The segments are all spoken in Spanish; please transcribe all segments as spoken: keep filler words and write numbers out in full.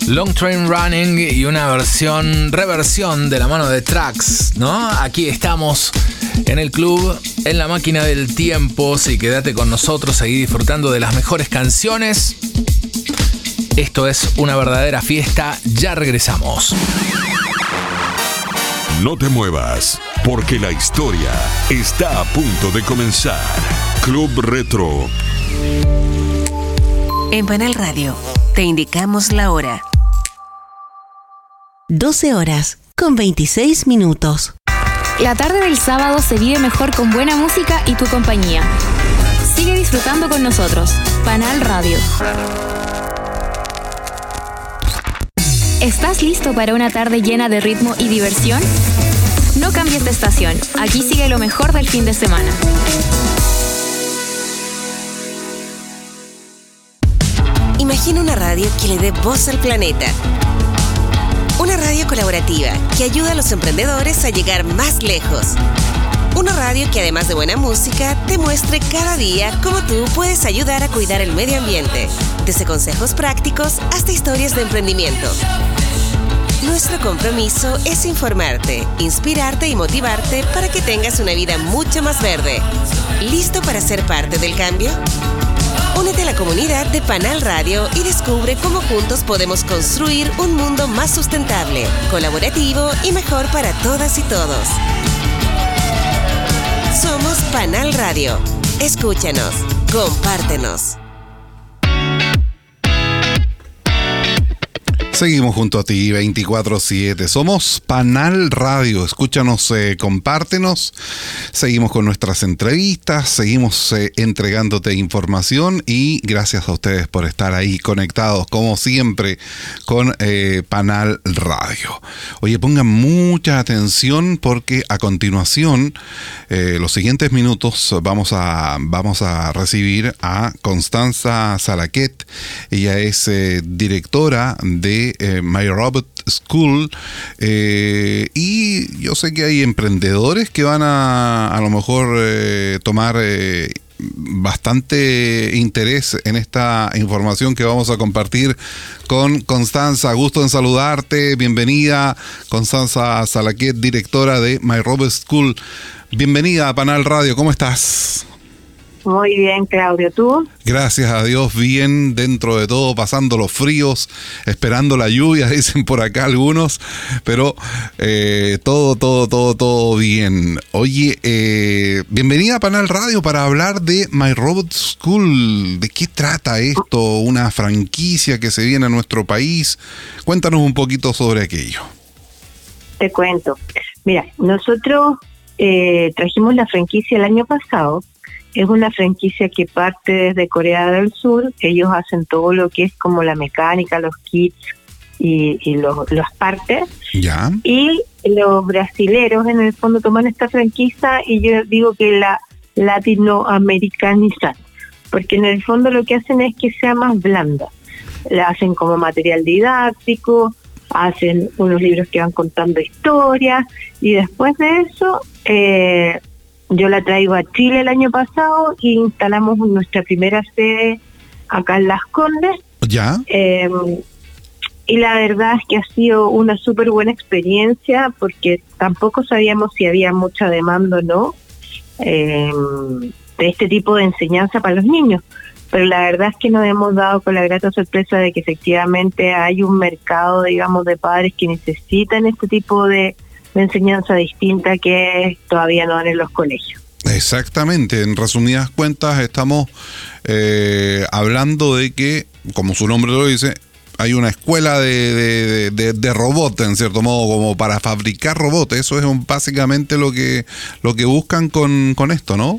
Long Train Running y una versión, reversión de la mano de Trax, ¿no? Aquí estamos en el club, en la máquina del tiempo. Sí, quédate con nosotros, seguí disfrutando de las mejores canciones. Esto es una verdadera fiesta, ya regresamos. No te muevas, porque la historia está a punto de comenzar. Club Retro. En Panal Radio, te indicamos la hora. doce horas con veintiséis minutos. La tarde del sábado se vive mejor con buena música y tu compañía. Sigue disfrutando con nosotros. Panal Radio. ¿Estás listo para una tarde llena de ritmo y diversión? No cambies de estación. Aquí sigue lo mejor del fin de semana. Imagina una radio que le dé voz al planeta. Una radio colaborativa que ayuda a los emprendedores a llegar más lejos. Una radio que, además de buena música, te muestre cada día cómo tú puedes ayudar a cuidar el medio ambiente. Desde consejos prácticos hasta historias de emprendimiento. Nuestro compromiso es informarte, inspirarte y motivarte para que tengas una vida mucho más verde. ¿Listo para ser parte del cambio? Únete a la comunidad de Panal Radio y descubre cómo juntos podemos construir un mundo más sustentable, colaborativo y mejor para todas y todos. Somos Panal Radio. Escúchanos, compártenos. Seguimos junto a ti veinticuatro siete. Somos Panal Radio. Escúchanos, eh, compártenos. Seguimos con nuestras entrevistas, seguimos eh, entregándote información y gracias a ustedes por estar ahí conectados, como siempre, con eh, Panal Radio. Oye, pongan mucha atención porque a continuación, eh, los siguientes minutos, vamos a, vamos a recibir a Constanza Salaquet. Ella es eh, directora de Eh, My Robot School, eh, y yo sé que hay emprendedores que van a a lo mejor eh, tomar eh, bastante interés en esta información que vamos a compartir con Constanza. Gusto en saludarte, bienvenida Constanza Salaquet, directora de My Robot School. Bienvenida a Panal Radio, ¿cómo estás? Muy bien, Claudio, ¿tú? Gracias a Dios, bien, dentro de todo, pasando los fríos, esperando la lluvia, dicen por acá algunos, pero eh, todo, todo, todo, todo bien. Oye, eh, bienvenida a Panal Radio para hablar de My Robot School. ¿De qué trata esto? Una franquicia que se viene a nuestro país. Cuéntanos un poquito sobre aquello. Te cuento. Mira, nosotros eh, trajimos la franquicia el año pasado. Es una franquicia que parte desde Corea del Sur. Ellos hacen todo lo que es como la mecánica, los kits y, y los, las partes. Ya. Y los brasileros en el fondo toman esta franquicia y yo digo que la latinoamericanizan, porque en el fondo lo que hacen es que sea más blanda. La hacen como material didáctico, hacen unos libros que van contando historias y después de eso... Eh, Yo la traigo a Chile el año pasado y instalamos nuestra primera sede acá en Las Condes. Ya. Eh, y la verdad es que ha sido una súper buena experiencia porque tampoco sabíamos si había mucha demanda o no eh, de este tipo de enseñanza para los niños. Pero la verdad es que nos hemos dado con la grata sorpresa de que efectivamente hay un mercado, digamos, de padres que necesitan este tipo de de enseñanza distinta que todavía no dan en los colegios. Exactamente, en resumidas cuentas estamos eh, hablando de que, como su nombre lo dice, hay una escuela de, de, de, de robots, en cierto modo, como para fabricar robots. Eso es un, básicamente lo que lo que buscan con, con esto, ¿no?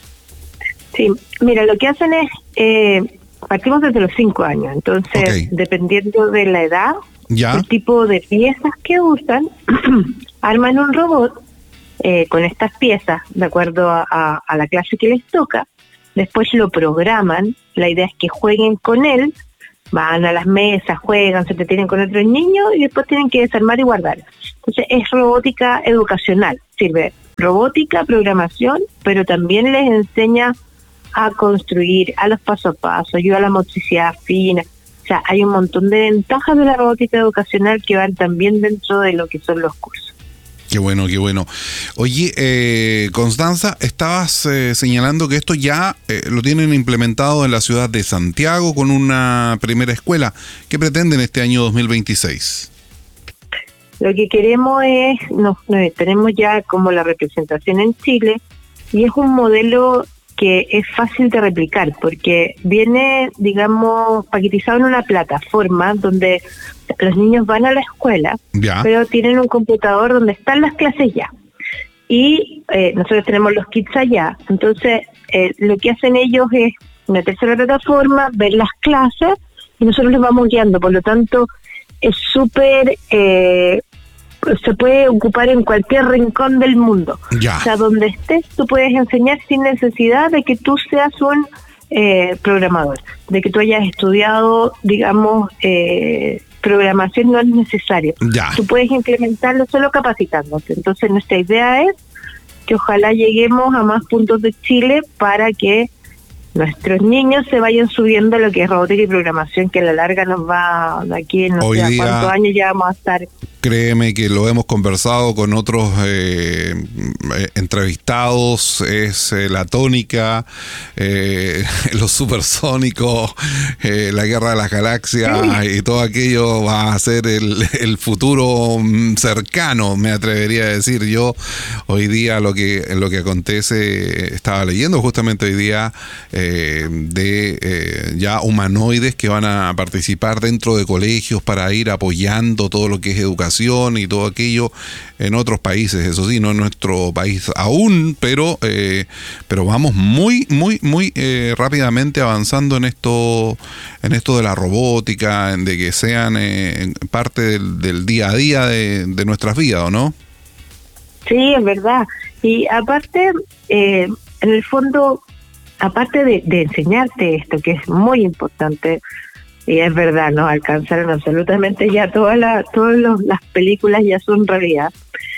Sí, mira, lo que hacen es, eh, partimos desde los cinco años, entonces okay. Dependiendo de la edad, ¿ya? El tipo de piezas que usan, arman un robot eh, con estas piezas de acuerdo a, a, a la clase que les toca, después lo programan, la idea es que jueguen con él, van a las mesas, juegan, se entretienen con otros niños y después tienen que desarmar y guardar. Entonces es robótica educacional, sirve robótica, programación, pero también les enseña a construir, a los paso a paso, ayuda a la motricidad fina. O sea, hay un montón de ventajas de la robótica educacional que van también dentro de lo que son los cursos. Qué bueno, qué bueno. Oye, eh, Constanza, estabas eh, señalando que esto ya eh, lo tienen implementado en la ciudad de Santiago con una primera escuela. ¿Qué pretenden este año dos mil veintiséis? Lo que queremos es, no, no, tenemos ya como la representación en Chile y es un modelo que es fácil de replicar porque viene, digamos, paquetizado en una plataforma donde los niños van a la escuela, ya, pero tienen un computador donde están las clases ya. Y eh, nosotros tenemos los kits allá. Entonces, eh, lo que hacen ellos es meterse a la plataforma, ver las clases y nosotros los vamos guiando. Por lo tanto, es súper... Eh, se puede ocupar en cualquier rincón del mundo. Ya. O sea, donde estés, tú puedes enseñar sin necesidad de que tú seas un eh, programador, de que tú hayas estudiado, digamos, eh, programación no es necesario. Ya. Tú puedes implementarlo solo capacitándote. Entonces, nuestra idea es que ojalá lleguemos a más puntos de Chile para que nuestros niños se vayan subiendo a lo que es robótica y programación, que a la larga nos va, de aquí en no sé a cuántos años ya vamos a estar. Créeme que lo hemos conversado con otros eh, entrevistados, es eh, la tónica, eh, los supersónicos, eh, la guerra de las galaxias, sí, y todo aquello va a ser el, el futuro cercano, me atrevería a decir. Yo hoy día lo que, lo que acontece, estaba leyendo justamente hoy día, eh, de eh, ya humanoides que van a participar dentro de colegios para ir apoyando todo lo que es educación y todo aquello en otros países, eso sí, no en nuestro país aún, pero eh, pero vamos muy, muy, muy eh, rápidamente avanzando en esto, en esto de la robótica, de que sean eh, parte del, del día a día de, de nuestras vidas, ¿o no? Sí, es verdad. Y aparte, eh, en el fondo, aparte de, de enseñarte esto, que es muy importante, y es verdad, ¿no? Alcanzaron absolutamente ya todas la, todas los, las películas ya son realidad.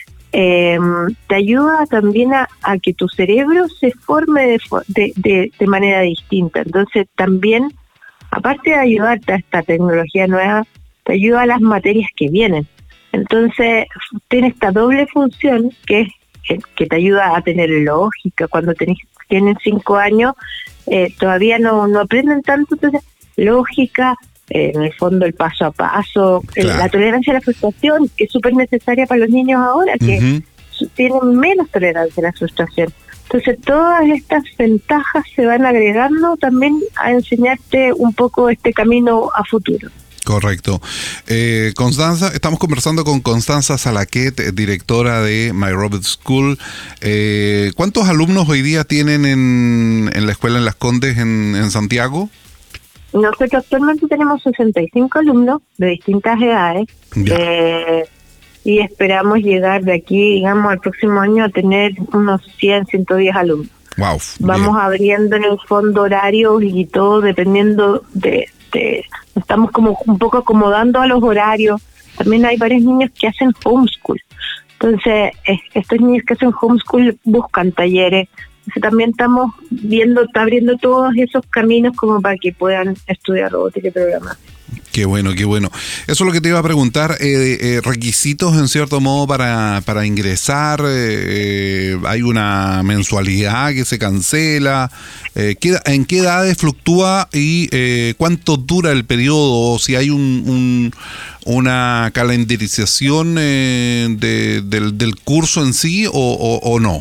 Eh, te ayuda también a, a que tu cerebro se forme de, de, de, de manera distinta. Entonces también, aparte de ayudarte a esta tecnología nueva, te ayuda a las materias que vienen. Entonces tiene esta doble función que es que, que te ayuda a tener lógica. Cuando tenés, tienen cinco años, eh, todavía no, no aprenden tanto, entonces lógica, eh, en el fondo el paso a paso, claro, la tolerancia a la frustración, que es súper necesaria para los niños ahora, que uh-huh. tienen menos tolerancia a la frustración. Entonces todas estas ventajas se van agregando también a enseñarte un poco este camino a futuro. Correcto. Eh, Constanza, estamos conversando con Constanza Salaquet, directora de My Robot School. Eh, ¿Cuántos alumnos hoy día tienen en, en la escuela en Las Condes, en, en Santiago? Nosotros actualmente tenemos sesenta y cinco alumnos de distintas edades eh, y esperamos llegar de aquí, digamos, al próximo año a tener unos cien, ciento diez alumnos. Wow, Vamos bien. abriendo en el fondo horarios y todo dependiendo de, de... Estamos como un poco acomodando a los horarios. También hay varios niños que hacen homeschool. Entonces, eh, estos niños que hacen homeschool buscan talleres. También estamos viendo, está abriendo todos esos caminos como para que puedan estudiar robótica y programación. Qué bueno, qué bueno. Eso es lo que te iba a preguntar. Eh, eh, requisitos, en cierto modo, para, para ingresar. Eh, ¿Hay una mensualidad que se cancela? Eh, ¿qué, ¿En qué edades fluctúa y eh, cuánto dura el periodo? O si hay un, un, una calendarización eh, de, del, del curso en sí o, o, o no.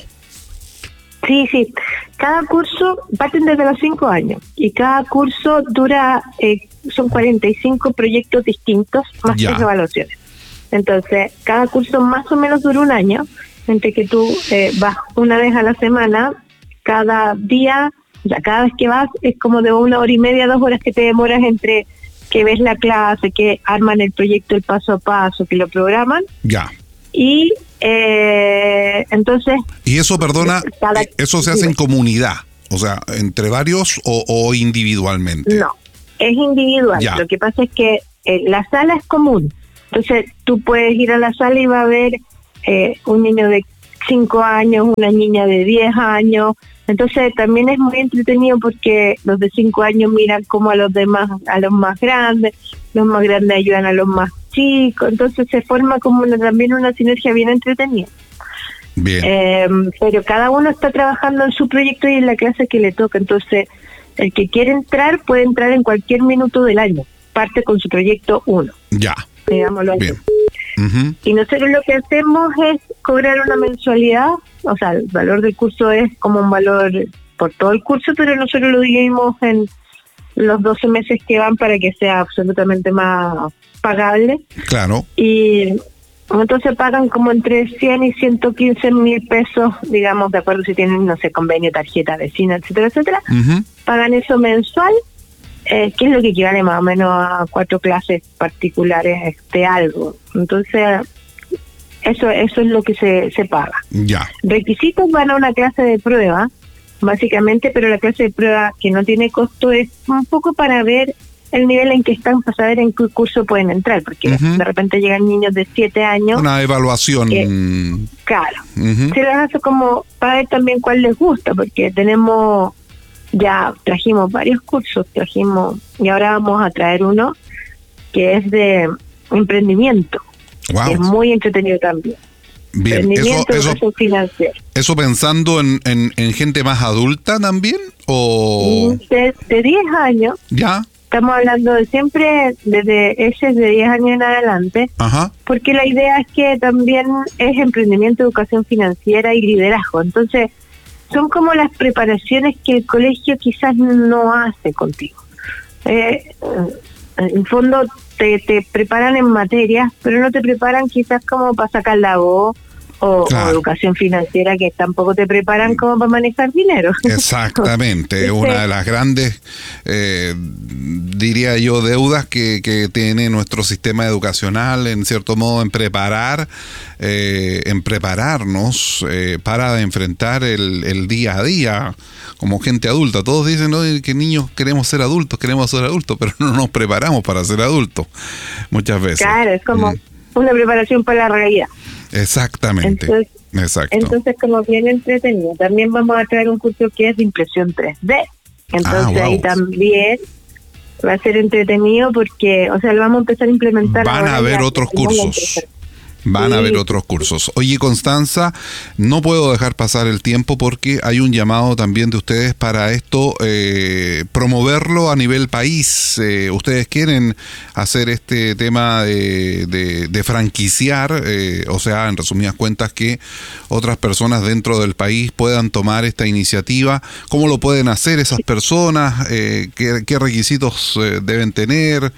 Sí, sí. Cada curso parten desde los cinco años y cada curso dura, eh, son cuarenta y cinco proyectos distintos más ya. tres evaluaciones. Entonces, cada curso más o menos dura un año, entre que tú eh, vas una vez a la semana, cada día, ya cada vez que vas es como de una hora y media, dos horas que te demoras entre que ves la clase, que arman el proyecto, el paso a paso, que lo programan. Ya. Y eh, entonces... Y eso, perdona, cada, eso se hace en comunidad, o sea, entre varios o, o individualmente. No, es individual. Ya. Lo que pasa es que eh, la sala es común. Entonces tú puedes ir a la sala y va a haber eh, un niño de cinco años, una niña de diez años, Entonces también es muy entretenido porque los de cinco años miran como a los demás, a los más grandes, los más grandes ayudan a los más chicos, entonces se forma como una, también una sinergia bien entretenida. Bien. Eh, pero cada uno está trabajando en su proyecto y en la clase que le toca, entonces el que quiere entrar puede entrar en cualquier minuto del año, parte con su proyecto uno. Ya. Digámoslo así. Bien. Uh-huh. Y nosotros lo que hacemos es cobrar una mensualidad, o sea, el valor del curso es como un valor por todo el curso, pero nosotros lo dividimos en los doce meses que van para que sea absolutamente más pagable. Claro. Y entonces pagan como entre cien y ciento quince mil pesos, digamos, de acuerdo si tienen, no sé, convenio, tarjeta, vecina, etcétera, etcétera. Uh-huh. Pagan eso mensual, eh, que es lo que equivale más o menos a cuatro clases particulares de algo. Entonces, eso eso es lo que se, se paga. Ya. Requisitos van a una clase de prueba, básicamente, pero la clase de prueba que no tiene costo es un poco para ver el nivel en que están, para saber en qué curso pueden entrar, porque uh-huh. de repente llegan niños de siete años. Una evaluación. Que, claro. Uh-huh. Se les hace como para ver también cuál les gusta, porque tenemos, ya trajimos varios cursos, trajimos, y ahora vamos a traer uno que es de emprendimiento. Wow. Que es muy entretenido también. Bien, eso, eso, eso pensando en, en, en gente más adulta también, o de, de diez años. Ya. Estamos hablando de siempre desde ese de diez años en adelante. Ajá. Porque la idea es que también es emprendimiento, educación financiera y liderazgo. Entonces, son como las preparaciones que el colegio quizás no hace contigo. Eh, en fondo te, te preparan en materias, pero no te preparan quizás como para sacar la voz. O, claro. o educación financiera, que tampoco te preparan como para manejar dinero. Exactamente, es una de las grandes, eh, diría yo, deudas que, que tiene nuestro sistema educacional, en cierto modo, en preparar, eh, en prepararnos eh, para enfrentar el, el día a día como gente adulta. Todos dicen, ¿no?, que niños queremos ser adultos, queremos ser adultos, pero no nos preparamos para ser adultos muchas veces. Claro, es como mm. una preparación para la realidad. Exactamente. Entonces, Exacto. entonces, como bien entretenido, también vamos a traer un curso que es de impresión tres D. Entonces, ah, wow. ahí también va a ser entretenido porque, o sea, lo vamos a empezar a implementar. Van a haber otros cursos. Van a haber otros cursos. Oye, Constanza, no puedo dejar pasar el tiempo porque hay un llamado también de ustedes para esto, eh, promoverlo a nivel país. Eh, ustedes quieren hacer este tema de, de, de franquiciar, eh, o sea, en resumidas cuentas, que otras personas dentro del país puedan tomar esta iniciativa. ¿Cómo lo pueden hacer esas personas? Eh, ¿qué, qué requisitos eh, deben tener?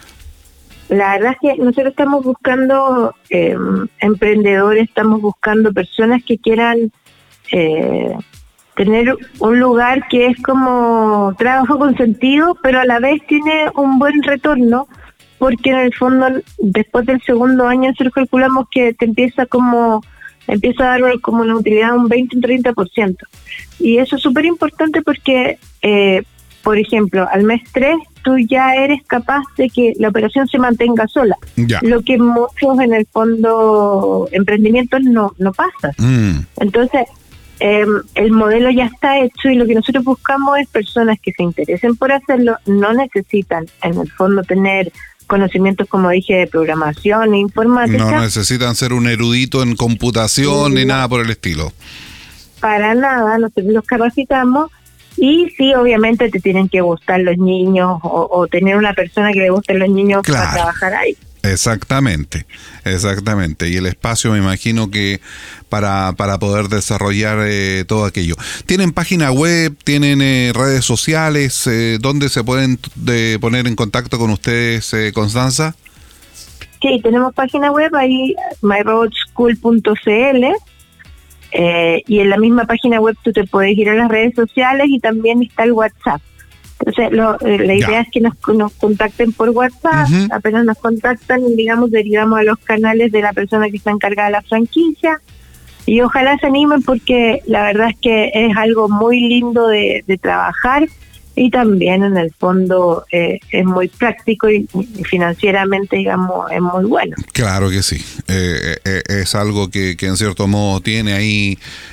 La verdad es que nosotros estamos buscando eh, emprendedores, estamos buscando personas que quieran eh, tener un lugar que es como trabajo con sentido, pero a la vez tiene un buen retorno, porque en el fondo después del segundo año nosotros calculamos que te empieza como empieza a dar como una utilidad de un veinte o treinta por ciento. Y eso es súper importante porque, eh, por ejemplo, al mes tres tú ya eres capaz de que la operación se mantenga sola. Ya. Lo que muchos en el fondo emprendimientos no, no pasa. Mm. Entonces, eh, el modelo ya está hecho y lo que nosotros buscamos es personas que se interesen por hacerlo, no necesitan en el fondo tener conocimientos, como dije, de programación e informática. No necesitan ser un erudito en computación sí, ni no. nada por el estilo. Para nada, nosotros los capacitamos. Y sí, obviamente te tienen que gustar los niños o, o tener una persona que le gusten los niños claro. para trabajar ahí. Exactamente, exactamente. Y el espacio, me imagino que para, para poder desarrollar eh, todo aquello. ¿Tienen página web? ¿Tienen eh, redes sociales? Eh, ¿Dónde se pueden de poner en contacto con ustedes, eh, Constanza? Sí, tenemos página web ahí, my robot school punto c l. Eh, y en la misma página web tú te puedes ir a las redes sociales y también está el WhatsApp. Entonces lo, eh, la idea ya. es que nos, nos contacten por WhatsApp. Uh-huh. Apenas nos contactan, digamos, derivamos a los canales de la persona que está encargada de la franquicia y ojalá se animen porque la verdad es que es algo muy lindo de, de trabajar y también en el fondo eh, es muy práctico y, y financieramente, digamos, es muy bueno. Claro que sí, eh, eh, es algo que, que en cierto modo tiene ahí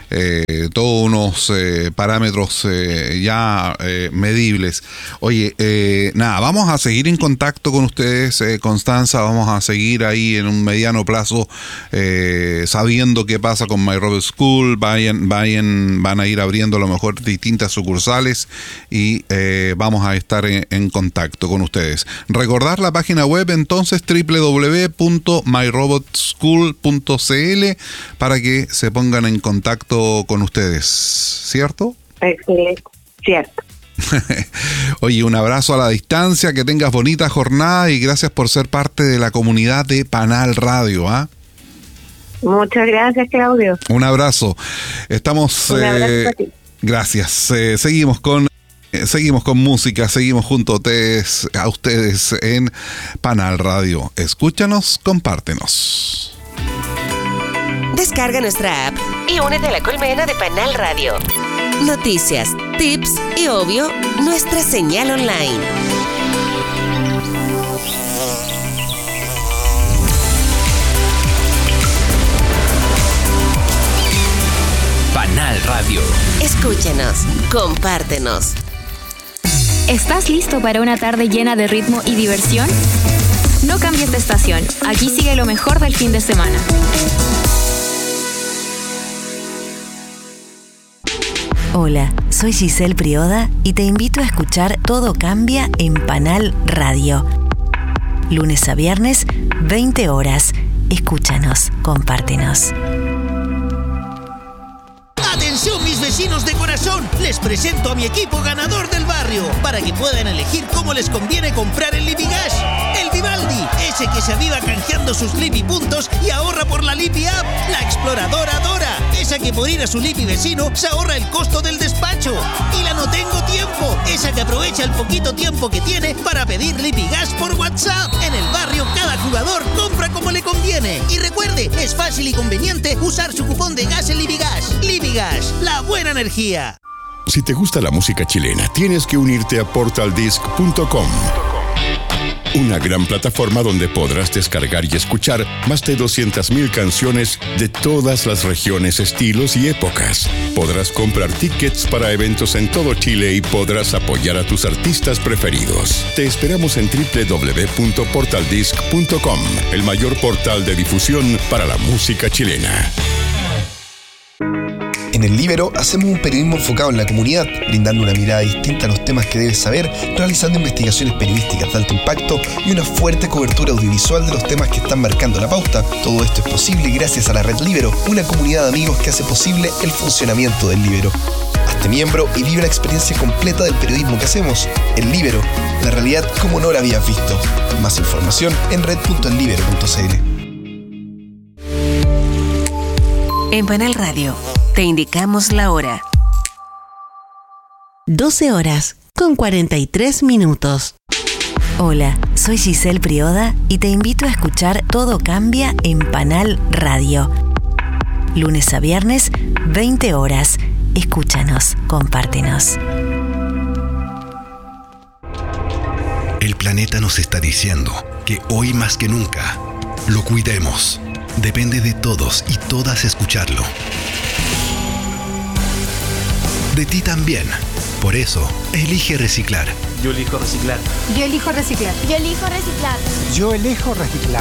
eh, todos unos eh, parámetros eh, ya eh, medibles. Oye, eh, nada, vamos a seguir en contacto con ustedes, eh, Constanza, vamos a seguir ahí en un mediano plazo eh, sabiendo qué pasa con My Robot School, vayan, vayan, van a ir abriendo a lo mejor distintas sucursales y eh, vamos a estar en, en contacto con ustedes. Recordar la página web entonces doble u doble u doble u punto my robot school punto c l para que se pongan en contacto con ustedes, ¿cierto? Excelente, cierto. Oye, un abrazo a la distancia, que tengas bonita jornada y gracias por ser parte de la comunidad de Panal Radio, ¿ah? ¿eh? Muchas gracias, Claudio. Un abrazo. Estamos... Un abrazo eh, a ti. Gracias. Eh, seguimos con... Seguimos con música, seguimos junto a ustedes, a ustedes en Panal Radio. Escúchanos, compártenos. Descarga nuestra app y únete a la colmena de Panal Radio. Noticias, tips y, obvio, nuestra señal online. Panal Radio. Escúchanos, compártenos. ¿Estás listo para una tarde llena de ritmo y diversión? No cambies de estación. Aquí sigue lo mejor del fin de semana. Hola, soy Giselle Prioda y te invito a escuchar Todo Cambia en Panal Radio. Lunes a viernes, veinte horas. Escúchanos, compártenos. ¡Atención, mis vecinos de corazón! Les presento a mi equipo ganador del barrio para que puedan elegir cómo les conviene comprar el Lipigas. El Vivaldi, ese que se aviva canjeando sus Lipi puntos y ahorra por la Lipi App. La exploradora Dora, esa que por ir a su Lipi vecino se ahorra el costo del despacho. Y la No Tengo Tiempo, esa que aprovecha el poquito tiempo que tiene para pedir Lipigas por WhatsApp. En el barrio cada jugador compra como le conviene. Y recuerde, es fácil y conveniente usar su cupón de gas en Lipigas. Lipigas, la buena energía. Si te gusta la música chilena, tienes que unirte a portal disc punto com. Una gran plataforma donde podrás descargar y escuchar más de doscientas mil canciones de todas las regiones, estilos y épocas. Podrás comprar tickets para eventos en todo Chile y podrás apoyar a tus artistas preferidos. Te esperamos en doble u doble u doble u punto portal disc punto com, el mayor portal de difusión para la música chilena. En El Líbero hacemos un periodismo enfocado en la comunidad, brindando una mirada distinta a los temas que debes saber, realizando investigaciones periodísticas de alto impacto y una fuerte cobertura audiovisual de los temas que están marcando la pauta. Todo esto es posible gracias a la Red Líbero, una comunidad de amigos que hace posible el funcionamiento del Líbero. Hazte miembro y vive la experiencia completa del periodismo que hacemos. El Líbero, la realidad como no la habías visto. Más información en red punto el libero punto c l. En Panal Radio te indicamos la hora. doce horas con cuarenta y tres minutos. Hola, soy Giselle Prioda y te invito a escuchar Todo Cambia en Panal Radio. Lunes a viernes, veinte horas. Escúchanos, compártenos. El planeta nos está diciendo que hoy más que nunca lo cuidemos. Depende de todos y todas escucharlo. De ti también. Por eso, elige reciclar. Yo elijo reciclar. Yo elijo reciclar. Yo elijo reciclar. Yo elijo reciclar.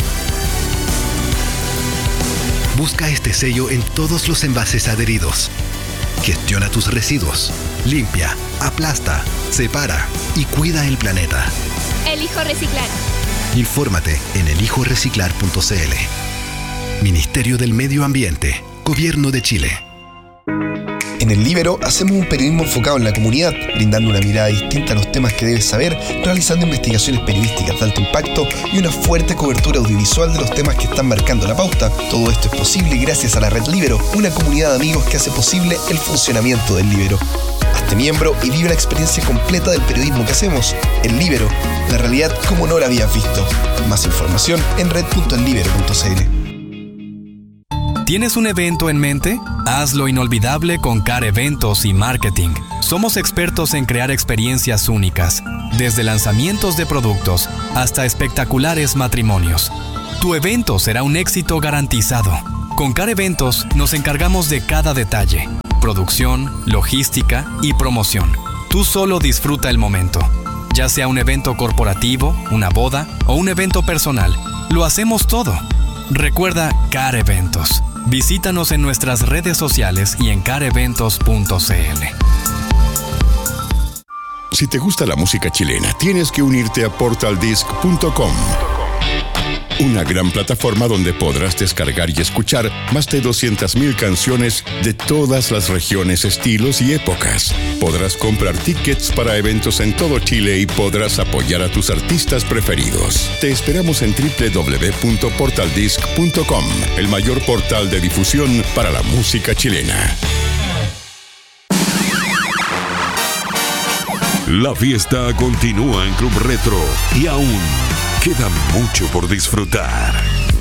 Busca este sello en todos los envases adheridos. Gestiona tus residuos. Limpia, aplasta, separa y cuida el planeta. Elijo reciclar. Infórmate en elijo reciclar punto c l. Ministerio del Medio Ambiente, Gobierno de Chile. En El Líbero hacemos un periodismo enfocado en la comunidad, brindando una mirada distinta a los temas que debes saber, realizando investigaciones periodísticas de alto impacto y una fuerte cobertura audiovisual de los temas que están marcando la pauta. Todo esto es posible gracias a la Red Líbero, una comunidad de amigos que hace posible el funcionamiento del Líbero. Hazte miembro y vive la experiencia completa del periodismo que hacemos. El Líbero, la realidad como no la habías visto. Más información en red punto el libero punto c l. ¿Tienes un evento en mente? Hazlo inolvidable con C A R Eventos y Marketing. Somos expertos en crear experiencias únicas, desde lanzamientos de productos hasta espectaculares matrimonios. Tu evento será un éxito garantizado. Con Car Eventos nos encargamos de cada detalle: producción, logística y promoción. Tú solo disfruta el momento. Ya sea un evento corporativo, una boda o un evento personal, lo hacemos todo. Recuerda Car Eventos. Visítanos en nuestras redes sociales y en car eventos punto c l. Si te gusta la música chilena, tienes que unirte a portal disc punto com. Una gran plataforma donde podrás descargar y escuchar más de doscientas mil canciones de todas las regiones, estilos y épocas. Podrás comprar tickets para eventos en todo Chile y podrás apoyar a tus artistas preferidos. Te esperamos en doble u doble u doble u punto portal disc punto com, el mayor portal de difusión para la música chilena. La fiesta continúa en Club Retro y aún queda mucho por disfrutar.